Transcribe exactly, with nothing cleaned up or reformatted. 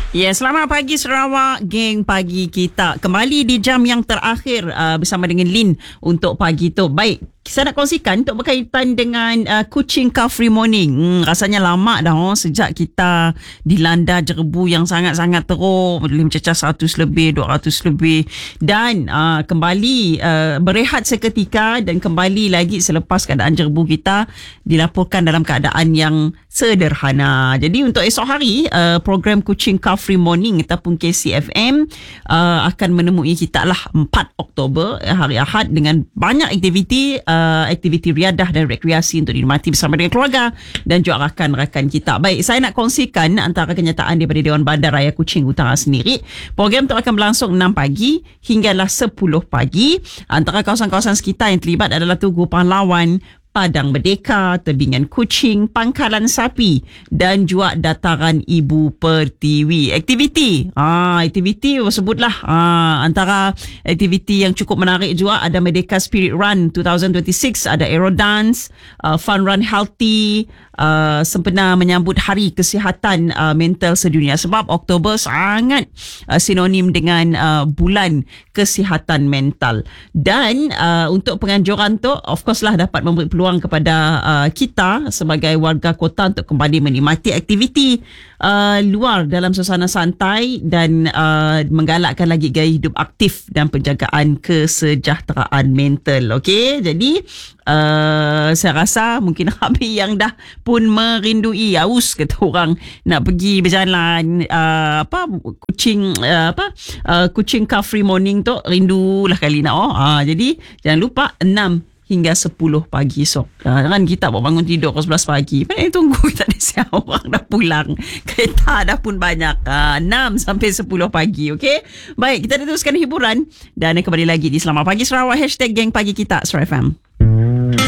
Ya, selamat pagi Sarawak, geng pagi kita. Kembali di jam yang terakhir uh, bersama dengan Lin untuk pagi tu. Baik, saya nak kongsikan untuk berkaitan dengan uh, Kuching Car Free Morning. Hmm, rasanya lama dah oh, sejak kita dilanda jerebu yang sangat-sangat teruk. Boleh mencecah seratus lebih, dua ratus lebih. Dan uh, kembali uh, berehat seketika dan kembali lagi selepas keadaan jerebu kita dilaporkan dalam keadaan yang sederhana. Jadi untuk esok hari, uh, program Kuching Car Free Morning ataupun K C F M uh, akan menemui kita lah empat Oktober, hari Ahad, dengan banyak aktiviti, uh, aktiviti riadah dan rekreasi untuk dinikmati bersama dengan keluarga dan juga rakan-rakan kita. Baik, saya nak kongsikan antara kenyataan daripada Dewan Bandar Raya Kuching Utara sendiri. Program itu akan berlangsung enam pagi hinggalah sepuluh pagi. Antara kawasan-kawasan sekitar yang terlibat adalah Tugu Pahlawan, Padang Merdeka, Tebingan Kuching, Pangkalan Sapi dan juga Dataran Ibu Pertiwi. Aktiviti, ah, aktiviti sebutlah ah, antara aktiviti yang cukup menarik juga ada Merdeka Spirit Run dua ribu dua puluh enam, ada Aero Dance, uh, Fun Run Healthy, uh, sempena menyambut Hari Kesihatan uh, Mental Sedunia, sebab Oktober sangat uh, sinonim dengan uh, bulan kesihatan mental. Dan uh, untuk penganjuran tu, of course lah, dapat memberi peluang kepada uh, kita sebagai warga kota untuk kembali menikmati aktiviti uh, luar dalam suasana santai dan uh, menggalakkan lagi gaya hidup aktif dan penjagaan kesejahteraan mental. Okey, jadi uh, saya rasa mungkin Habib yang dah pun merindui, aus kata orang, nak pergi berjalan uh, apa Kuching uh, apa uh, Kuching Car Free Morning tu, rindulah kali nak oh. Uh, jadi jangan lupa enam hingga sepuluh pagi esok. Uh, kan kita bawa bangun tidur pukul sebelas pagi. Mana tunggu kita ada siapa orang dah pulang. Kereta dah pun banyak. Uh, enam sampai sepuluh pagi. Okey. Baik, kita teruskan hiburan dan kembali lagi di Selamat Pagi Sarawak. Hashtag Geng Pagi Kita Sarawak F M.